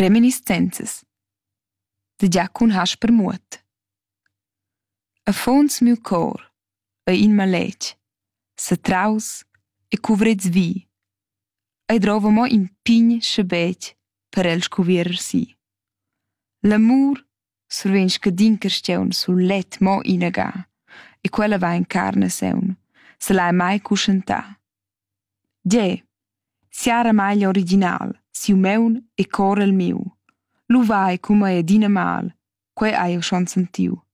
Reminiscenzas da Giacun Hasper Muot. Affons miu cor e in maletg, satraus e cuvrets vi, ei drova mo in pign schabetg per el scuvierer si. L'amur surven scadin carstgaun sul let mo inaga e quella va in carne saun, se l'ha mai cuscientà. Gie, siara maglia original, siu meun e cor el miu, lu vai cum ei adina mal, quei hai eu schon sentiu.